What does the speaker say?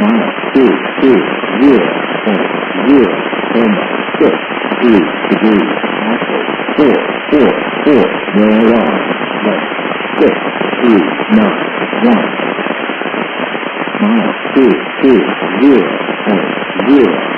Mile 220.063 degrees. Halfway. 444. Roll on. Left. 6391. Mile 220.0